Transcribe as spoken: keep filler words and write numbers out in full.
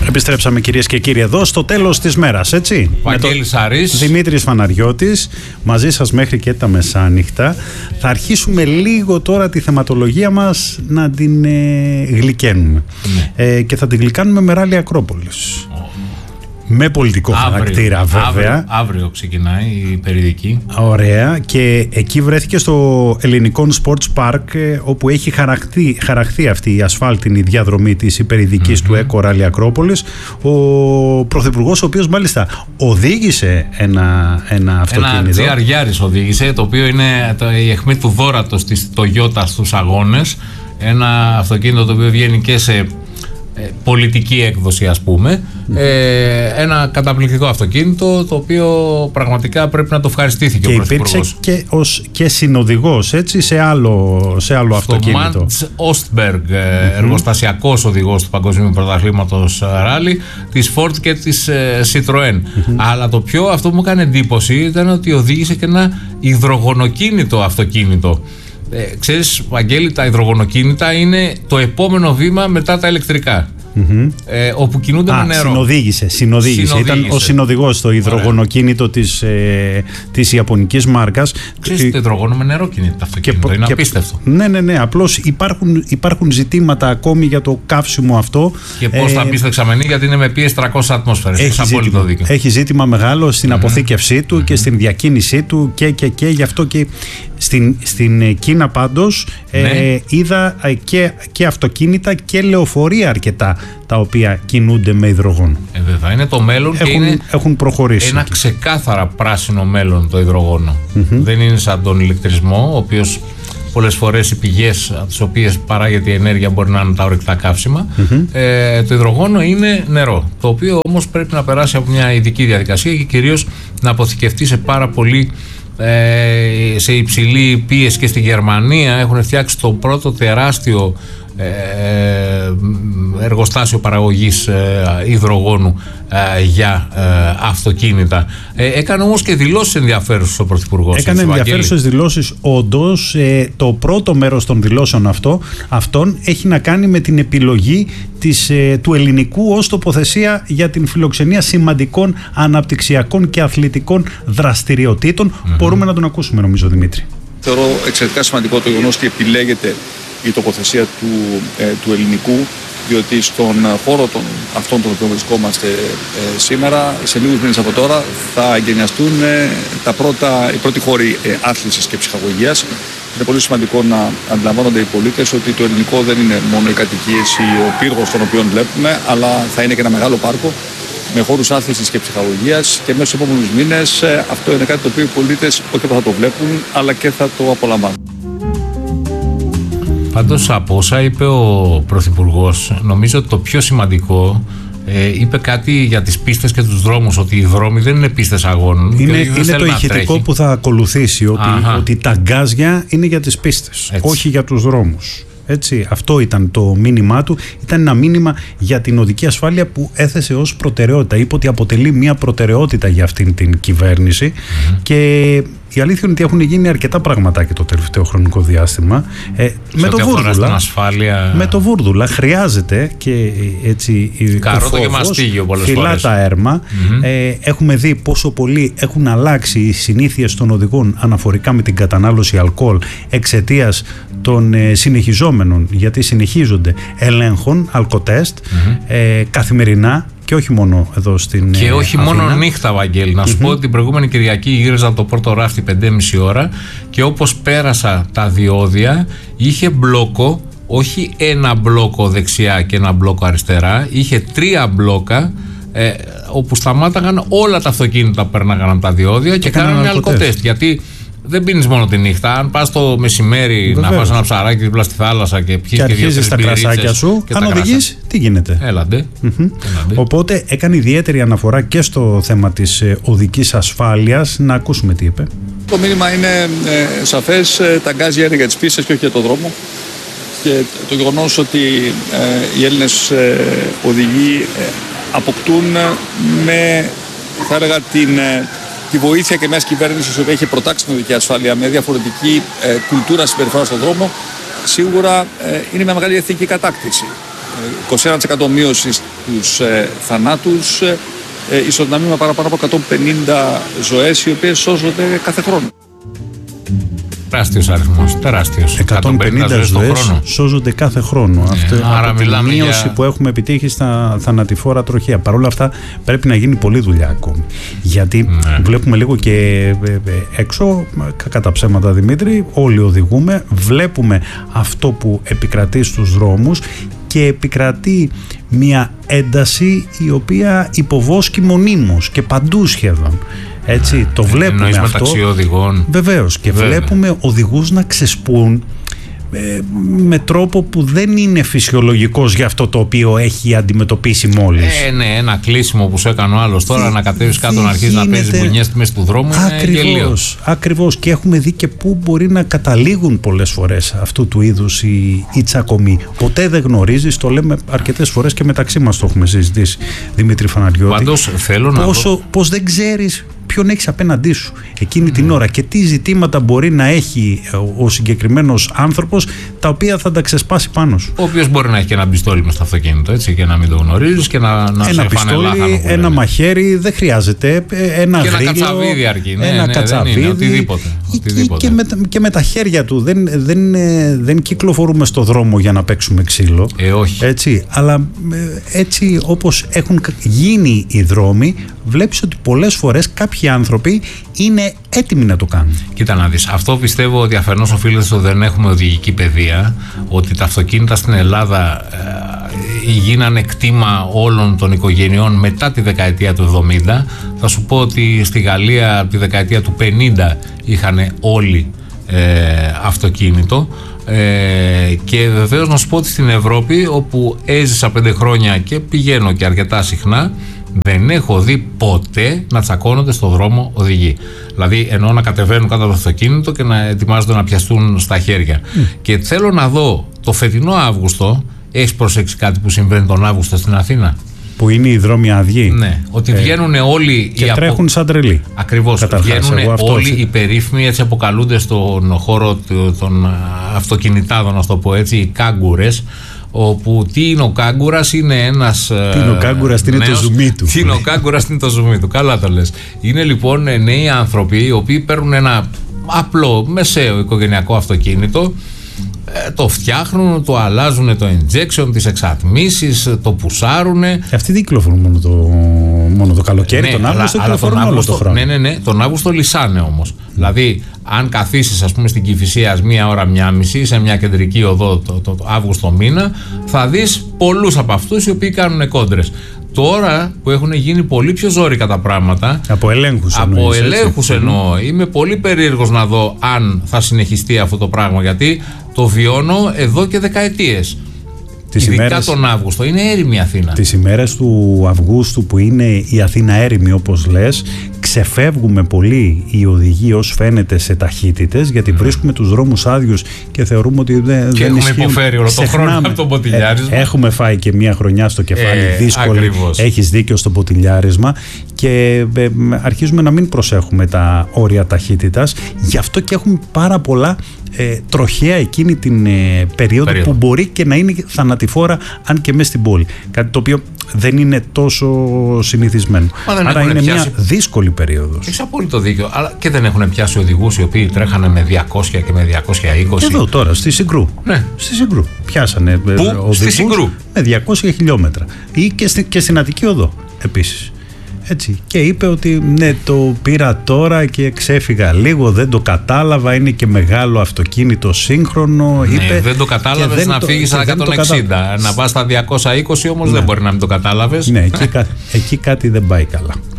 Επιστρέψαμε, κυρίες και κύριοι, εδώ στο τέλος της μέρας, έτσι. Βαγγέλης Αρής, Δημήτρης Φαναριώτης, μαζί σας μέχρι και τα μεσάνυχτα. Θα αρχίσουμε λίγο τώρα τη θεματολογία μας να την ε, γλυκαίνουμε. Ναι. Ε, και θα την γλυκάνουμε με ράλι Ακρόπολης. Με πολιτικό αύριο, χαρακτήρα, βέβαια. Αύριο, αύριο ξεκινάει η περιδική. Ωραία. Και εκεί βρέθηκε στο Ελληνικό Sports Park, όπου έχει χαραχθεί, χαραχθεί αυτή η ασφάλτινη διαδρομή της υπερηδικής mm-hmm. του Eco Rally Ακρόπολης, ο Πρωθυπουργός, ο οποίος μάλιστα οδήγησε ένα, ένα αυτοκίνητο. Ένα τζι αρ Yaris οδήγησε, το οποίο είναι το, η αιχμή του δώρατος της Toyota στους αγώνες. Ένα αυτοκίνητο το οποίο βγαίνει και σε πολιτική έκδοση, ας πούμε. Mm. Ε, ένα καταπληκτικό αυτοκίνητο, το οποίο πραγματικά πρέπει να το ευχαριστήθηκε και ο Πρωθυπουργός. Και υπήρξε και, ως, και συνοδηγός, έτσι, σε άλλο, σε άλλο αυτοκίνητο. Μαντς Ostberg, mm-hmm. εργοστασιακός οδηγός του Παγκοσμίου Πρωταθλήματος Ράλι, της Ford και της ε, Citroën. Mm-hmm. Αλλά το πιο αυτό που μου έκανε εντύπωση ήταν ότι οδήγησε και ένα υδρογονοκίνητο αυτοκίνητο. Ε, ξέρεις, Βαγγέλη, τα υδρογονοκίνητα είναι το επόμενο βήμα μετά τα ηλεκτρικά. Mm-hmm. Ε, όπου κινούνται Α, με νερό. Συνοδήγησε, συνοδήγησε. συνοδήγησε. Ήταν ο συνοδηγός στο υδρογονοκίνητο της, ε, της ιαπωνικής μάρκας. Ξέρεις, το υδρογόνο με νερό κινείται το αυτοκίνητο. Και, είναι και, απίστευτο. Ναι, ναι, ναι. Απλώς υπάρχουν, υπάρχουν ζητήματα ακόμη για το καύσιμο αυτό. Και πώς ε, θα μπει στο εξαμενή, γιατί είναι με πίεση τριακόσιες ατμόσφαιρες. Έχει, ζήτημα, έχει ζήτημα μεγάλο στην mm-hmm. αποθήκευσή του mm-hmm. και στην διακίνησή του και, και, και γι' αυτό και στην, στην Κίνα πάντως ναι. ε, είδα και, και αυτοκίνητα και λεωφορεία αρκετά, τα οποία κινούνται με υδρογόνο. Ε, βέβαια, είναι το μέλλον έχουν, και είναι έχουν προχωρήσει. Ένα ξεκάθαρα πράσινο μέλλον το υδρογόνο. Mm-hmm. Δεν είναι σαν τον ηλεκτρισμό, ο οποίος πολλές φορές οι πηγές από τις οποίες παράγεται η ενέργεια μπορεί να είναι τα ορυκτά καύσιμα. Mm-hmm. Ε, το υδρογόνο είναι νερό, το οποίο όμως πρέπει να περάσει από μια ειδική διαδικασία και κυρίως να αποθηκευτεί σε πάρα πολύ ε, σε υψηλή πίεση. Και στη Γερμανία έχουν φτιάξει το πρώτο τεράστιο εργοστάσιο παραγωγής υδρογόνου για αυτοκίνητα. Έκανε όμως και δηλώσεις ενδιαφέρουσες ο Πρωθυπουργός. Έκανε ενδιαφέρουσες δηλώσεις όντως. Το πρώτο μέρος των δηλώσεων αυτό, αυτών έχει να κάνει με την επιλογή της, του ελληνικού ως τοποθεσία για την φιλοξενία σημαντικών αναπτυξιακών και αθλητικών δραστηριοτήτων. Mm-hmm. Μπορούμε να τον ακούσουμε, νομίζω, Δημήτρη. Θεωρώ εξαιρετικά σημαντικό το γεγονός ότι επιλέγεται η τοποθεσία του, ε, του ελληνικού, διότι στον χώρο των, αυτών των οποίων βρισκόμαστε ε, σήμερα, σε λίγους μήνες από τώρα, θα εγκαινιαστούν ε, τα πρώτα, οι πρώτοι χώροι ε, άθλησης και ψυχαγωγίας. Είναι πολύ σημαντικό να αντιλαμβάνονται οι πολίτες ότι το ελληνικό δεν είναι μόνο οι κατοικίες ή ο πύργος τον οποίο βλέπουμε, αλλά θα είναι και ένα μεγάλο πάρκο με χώρους άθλησης και ψυχαγωγίας, και μέσα στους επόμενους μήνες ε, αυτό είναι κάτι το οποίο οι πολίτες όχι θα το βλέπουν, αλλά και θα το απολαμβάνουν. Πάντως, από όσα είπε ο Πρωθυπουργός, νομίζω ότι το πιο σημαντικό, ε, είπε κάτι για τις πίστες και τους δρόμους, ότι οι δρόμοι δεν είναι πίστες αγώνων. Είναι, είναι το ηχητικό που θα ακολουθήσει, ότι, ότι τα γκάζια είναι για τις πίστες, έτσι, όχι για τους δρόμους. Έτσι, αυτό ήταν το μήνυμά του. Ήταν ένα μήνυμα για την οδική ασφάλεια που έθεσε ως προτεραιότητα. Είπε ότι αποτελεί μια προτεραιότητα για αυτήν την κυβέρνηση. Mm-hmm. Και η αλήθεια είναι ότι έχουν γίνει αρκετά πραγματάκια το τελευταίο χρονικό διάστημα. Ε, με, το βούρδουλα, ασφάλεια... με το βούρδουλα χρειάζεται και έτσι καρότο και μαστίγιο πολλές φυλά φορές. Τα έρμα. Mm-hmm. Ε, έχουμε δει πόσο πολύ έχουν αλλάξει οι συνήθειες των οδηγών αναφορικά με την κατανάλωση αλκοόλ εξαιτίας των ε, συνεχιζόμενων, γιατί συνεχίζονται, ελέγχων, αλκοτέστ mm-hmm. ε, καθημερινά. Και όχι μόνο εδώ στην Και όχι Αθήνα. μόνο νύχτα, Βαγγέλη. Να σου mm-hmm. πω ότι την προηγούμενη Κυριακή γύριζα από το πρώτο ράφτη πέντε και μισή ώρα και όπως πέρασα τα διόδια, είχε μπλόκο, όχι ένα μπλόκο δεξιά και ένα μπλόκο αριστερά, είχε τρία μπλόκα ε, όπου σταμάταγαν όλα τα αυτοκίνητα που πέρναγαν από τα διόδια και, και κάνανε αλκοτέστ. Γιατί δεν πίνεις μόνο τη νύχτα. Αν πας το μεσημέρι Βεβαίως. να φας ένα ψαράκι δίπλα στη θάλασσα και πιεις και, και αρχίζεις τα κρασάκια σου, αν οδηγείς, τι γίνεται. Έλαντε. Mm-hmm. Έλαντε. Οπότε έκανε ιδιαίτερη αναφορά και στο θέμα της ε, οδικής ασφάλειας. Να ακούσουμε τι είπε. Το μήνυμα είναι ε, σαφές. Ε, τα γκάζια είναι για τις πίστες και όχι για το δρόμο. Και το γεγονός ότι ε, οι Έλληνες ε, οδηγοί ε, αποκτούν με, θα έλεγα, την... Ε, τη βοήθεια και μιας κυβέρνησης που έχει προτάξει την οδική ασφάλεια με διαφορετική ε, κουλτούρα συμπεριφορά στον δρόμο, σίγουρα ε, είναι μια μεγάλη εθνική κατάκτηση. είκοσι ένα τοις εκατό μείωση στους ε, θανάτους, ε, ισοδυναμεί με παραπάνω από εκατόν πενήντα ζωές οι οποίες σώζονται κάθε χρόνο. Τεράστιος αριθμός, τεράστιος. εκατόν πενήντα ζωές σώζονται κάθε χρόνο. Yeah, Αυτό, άρα από τη μείωση για... που έχουμε επιτύχει στα θανατηφόρα τροχαία. Παρ' όλα αυτά πρέπει να γίνει πολλή δουλειά ακόμη. Γιατί yeah. βλέπουμε λίγο και έξω, κατά ψέματα Δημήτρη, όλοι οδηγούμε, βλέπουμε αυτό που επικρατεί στους δρόμους και επικρατεί μια ένταση η οποία υποβόσκει μονίμως και παντού σχεδόν. Έτσι, το βλέπουμε αυτό. Μεταξύ οδηγών. Βεβαίως. Και βέβαια. Βλέπουμε οδηγούς να ξεσπούν ε, με τρόπο που δεν είναι φυσιολογικός για αυτό το οποίο έχει αντιμετωπίσει μόλις. Ε, ναι, ένα κλείσιμο που σου έκανε ο άλλος τώρα, ε, να κατέβεις κάτω να αρχίσεις να παίζεις μπουνιές στη μέση του δρόμου. Ακριβώς, ακριβώς. Και έχουμε δει και πού μπορεί να καταλήγουν πολλές φορές αυτού του είδους οι, οι τσακωμοί. Ποτέ δεν γνωρίζεις, το λέμε αρκετές φορές και μεταξύ μας το έχουμε συζητήσει, Δημήτρη Φαναριώτη. Πάντως θέλω να πόσο, δω... πώς δεν ξέρεις ποιον έχεις απέναντί σου εκείνη mm. την ώρα και τι ζητήματα μπορεί να έχει ο συγκεκριμένος άνθρωπος τα οποία θα τα ξεσπάσει πάνω σου. Ο οποίος μπορεί να έχει και ένα πιστόλι μες στο αυτοκίνητο, έτσι, και να μην το γνωρίζεις και να, να ένα σε πιστόλι, λάχανο, ένα μαχαίρι, δεν χρειάζεται, ένα και γρίλο, ένα κατσαβίδι αρκεί. Ναι, ένα ναι, κατσαβίδι, δεν είναι, οτιδήποτε, οτιδήποτε. Και, με, και με τα χέρια του δεν, δεν, δεν κυκλοφορούμε στο δρόμο για να παίξουμε ξύλο, ε, όχι. Έτσι, αλλά έτσι όπως έχουν γίνει οι δρόμοι, βλέπεις ότι πολλές φορές κάποιοι άνθρωποι είναι έτοιμοι να το κάνουν. Κοίτα να δεις, αυτό πιστεύω ότι αφενός οφείλεται στο δεν έχουμε οδηγική παιδεία, ότι τα αυτοκίνητα στην Ελλάδα ε, γίνανε κτήμα όλων των οικογενειών μετά τη δεκαετία του εβδομήντα. Θα σου πω ότι στη Γαλλία τη δεκαετία του πενήντα είχαν όλοι ε, αυτοκίνητο. Ε, και βεβαίως να σου πω ότι στην Ευρώπη, όπου έζησα πέντε χρόνια και πηγαίνω και αρκετά συχνά, δεν έχω δει ποτέ να τσακώνονται στο δρόμο οδηγοί. Δηλαδή εννοώ να κατεβαίνουν κάτω από το αυτοκίνητο και να ετοιμάζονται να πιαστούν στα χέρια. Mm. Και θέλω να δω το φετινό Αύγουστο, έχεις προσέξει κάτι που συμβαίνει τον Αύγουστο στην Αθήνα? Που είναι οι δρόμοι αδειοί. Ναι, ότι βγαίνουν ε, όλοι και οι τρέχουν απο... σαν τρελοί. Ακριβώς, βγαίνουν όλοι οι περίφημοι, έτσι αποκαλούνται στον χώρο των αυτοκινητάδων, να το πω έτσι, οι κάγκουρες. Όπου τι είναι ο κάγκουρας, είναι ένας. Τι είναι ο κάγκουρας, τι είναι το ζουμί του. Τι είναι ο κάγκουρας, τι είναι το ζουμί του. Καλά το λες. Είναι λοιπόν νέοι άνθρωποι οι οποίοι παίρνουν ένα απλό μεσαίο οικογενειακό αυτοκίνητο, το φτιάχνουν, το αλλάζουν το injection, τις εξατμίσεις, το πουσάρουν. Αυτοί δεν κυκλοφορούν μόνο το, μόνο το καλοκαίρι, ναι, τον Αύγουστο κυκλοφορούν όλο το χρόνο. Ναι, ναι, ναι, τον Αύγουστο λυσάνε όμως. Mm. Δηλαδή, αν καθίσεις, ας πούμε, στην Κηφισίας μία ώρα, μία μισή, σε μια κεντρική οδό το, το, το Αύγουστο μήνα, θα δεις πολλούς από αυτούς οι οποίοι κάνουν κόντρες. Τώρα που έχουν γίνει πολύ πιο ζόρικα τα πράγματα. Από ελέγχους εννοώ. Από ελέγχους εννοώ. Είμαι πολύ περίεργος να δω αν θα συνεχιστεί αυτό το πράγμα, γιατί το βιώνω εδώ και δεκαετίες. Τις ειδικά ημέρες, τον Αύγουστο. Είναι έρημη η Αθήνα. Τις ημέρες του Αυγούστου που είναι η Αθήνα έρημη, όπως λες, ξεφεύγουμε πολύ οι οδηγοί ως φαίνεται σε ταχύτητες, γιατί mm. βρίσκουμε τους δρόμους άδειους και θεωρούμε ότι δεν, και δεν έχουμε υποφέρει όλο τον χρόνο από το ποτηλιάρισμα. Ε, έχουμε φάει και μια χρονιά στο κεφάλι, ε, δύσκολη. Ακριβώς. Έχεις δίκιο στο ποτηλιάρισμα και ε, αρχίζουμε να μην προσέχουμε τα όρια ταχύτητας. Γι' αυτό και έχουμε πάρα πολλά Ε, τροχαία εκείνη την ε, περίοδο, περίοδο που μπορεί και να είναι θανατηφόρα, αν και μέσα στην πόλη. Κάτι το οποίο δεν είναι τόσο συνηθισμένο. Άρα είναι πιάσει... μια δύσκολη περίοδος. Έχεις απόλυτο δίκιο. Αλλά και δεν έχουν πιάσει οδηγούς οι οποίοι τρέχανε με διακόσια και με διακόσια είκοσι. Εδώ τώρα, στη Συγκρού. Ναι. Στη Συγκρού. Πιάσανε οδηγούς με διακόσια χιλιόμετρα. Ή και, στη, και στην Αττική Οδό επίσης. Έτσι. Και είπε ότι ναι, το πήρα τώρα και ξέφυγα λίγο, δεν το κατάλαβα, είναι και μεγάλο αυτοκίνητο σύγχρονο. Ναι, είπε, δεν το κατάλαβες να φύγεις στα εκατόν εξήντα, να πας στα διακόσια είκοσι όμως ναι. δεν μπορεί να μην το κατάλαβες. Ναι, εκεί, εκεί κάτι δεν πάει καλά.